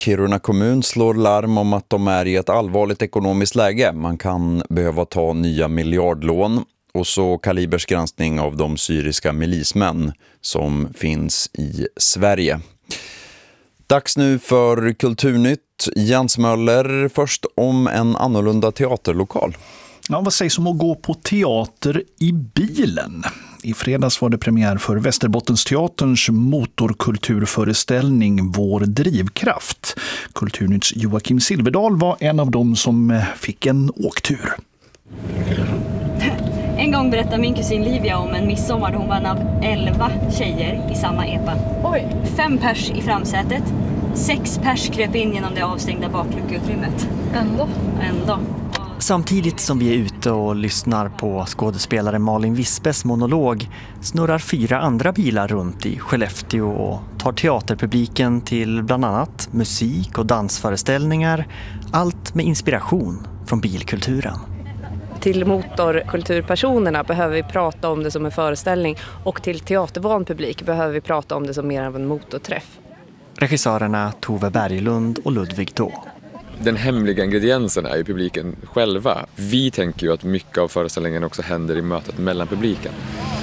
Kiruna kommun slår larm om att de är i ett allvarligt ekonomiskt läge. Man kan behöva ta nya miljardlån. Och så Kalibers granskning av de syriska milismän som finns i Sverige. Dags nu för Kulturnytt. Jens Möller, först om en annorlunda teaterlokal. Ja, vad sägs om att gå på teater i bilen? I fredags var det premiär för Västerbottensteaterns motorkulturföreställning Vår drivkraft. Kulturnytts Joakim Silverdal var en av dem som fick en åktur. En gång berättade min kusin Livia om en midsommar då hon var en av 11 tjejer i samma epa. Oj! 5 pers i framsätet, 6 pers kröp in genom det avstängda bakluckeutrymmet. Ändå. Samtidigt som vi är ute och lyssnar på skådespelare Malin Wispes monolog snurrar 4 andra bilar runt i Skellefteå och tar teaterpubliken till bland annat musik- och dansföreställningar. Allt med inspiration från bilkulturen. Till motorkulturpersonerna behöver vi prata om det som en föreställning och till teatervan publik behöver vi prata om det som mer av en motorträff. Regissörerna Tove Berglund och Ludvig Då. Den hemliga ingrediensen är ju publiken själva. Vi tänker ju att mycket av föreställningen också händer i mötet mellan publiken.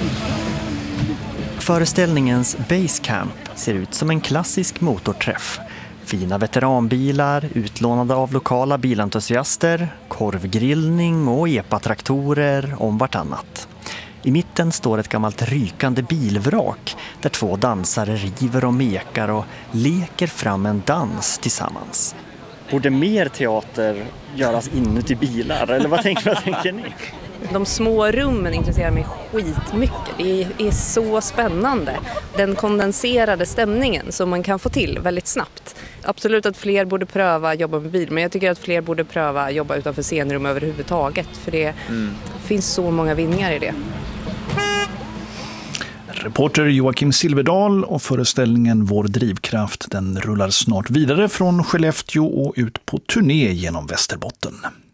Föreställningens Basecamp ser ut som en klassisk motorträff. Fina veteranbilar, utlånade av lokala bilentusiaster, korvgrillning och epatraktorer om vartannat. I mitten står ett gammalt rykande bilvrak där 2 dansare river och mekar och leker fram en dans tillsammans. Borde mer teater göras inuti bilar? Eller vad tänker ni? De små rummen intresserar mig skitmycket. Det är så spännande. Den kondenserade stämningen som man kan få till väldigt snabbt. Absolut att fler borde pröva jobba med bil, men jag tycker att fler borde pröva jobba utanför scenrum överhuvudtaget. För det finns så många vinningar i det. Reporter Joakim Silverdal och föreställningen Vår drivkraft, den rullar snart vidare från Skellefteå och ut på turné genom Västerbotten.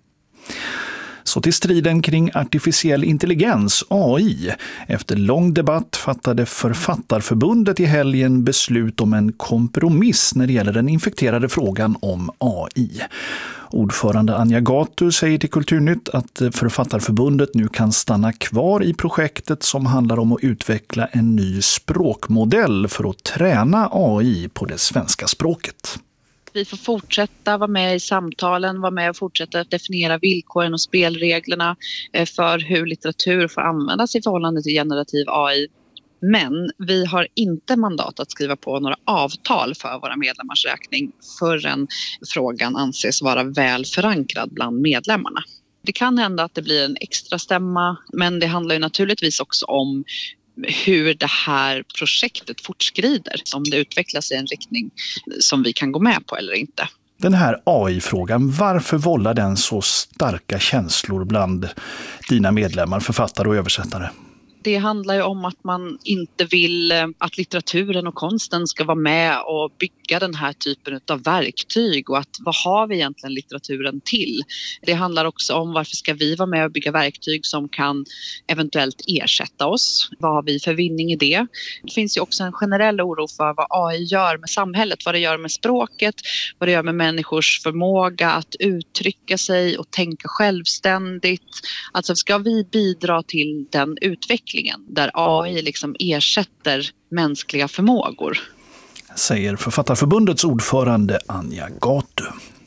Så till striden kring artificiell intelligens, AI. Efter lång debatt fattade Författarförbundet i helgen beslut om en kompromiss när det gäller den infekterade frågan om AI. Ordförande Anja Gatu säger till Kulturnytt att Författarförbundet nu kan stanna kvar i projektet som handlar om att utveckla en ny språkmodell för att träna AI på det svenska språket. Vi får fortsätta vara med i samtalen, vara med och fortsätta definiera villkoren och spelreglerna för hur litteratur får användas i förhållande till generativ AI. Men vi har inte mandat att skriva på några avtal för våra medlemmars räkning förrän frågan anses vara väl förankrad bland medlemmarna. Det kan hända att det blir en extra stämma, men det handlar ju naturligtvis också om hur det här projektet fortskrider, om det utvecklas i en riktning som vi kan gå med på eller inte. Den här AI-frågan, varför vållar den så starka känslor bland dina medlemmar, författare och översättare? Det handlar ju om att man inte vill att litteraturen och konsten ska vara med och bygga den här typen av verktyg och att vad har vi egentligen litteraturen till? Det handlar också om varför ska vi vara med och bygga verktyg som kan eventuellt ersätta oss? Vad har vi för vinning i det? Det finns ju också en generell oro för vad AI gör med samhället, vad det gör med språket, vad det gör med människors förmåga att uttrycka sig och tänka självständigt. Alltså ska vi bidra till den utvecklingen där AI liksom ersätter mänskliga förmågor? Säger Författarförbundets ordförande Anja Gatu.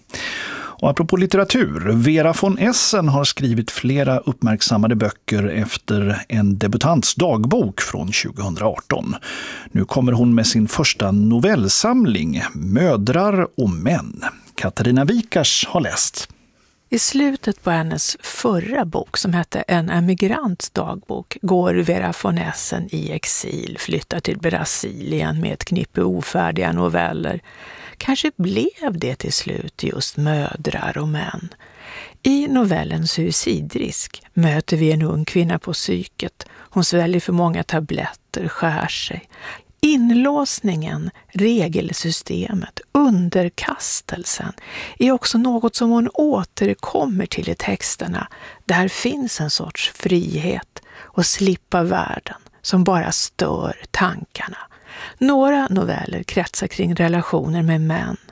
Och apropå litteratur, Vera von Essen har skrivit flera uppmärksammade böcker efter en debutants dagbok från 2018. Nu kommer hon med sin första novellsamling, Mödrar och män. Katarina Wikars har läst. I slutet på hennes förra bok som hette En emigrants dagbok går Vera von Essen i exil, flyttar till Brasilien med ett knippe ofärdiga noveller. Kanske blev det till slut just Mödrar och män. I novellen Suicidrisk möter vi en ung kvinna på psyket. Hon sväljer för många tabletter, skär sig. Inlåsningen, regelsystemet, underkastelsen är också något som hon återkommer till i texterna. Där finns en sorts frihet och slippa världen som bara stör tankarna. Några noveller kretsar kring relationer med män.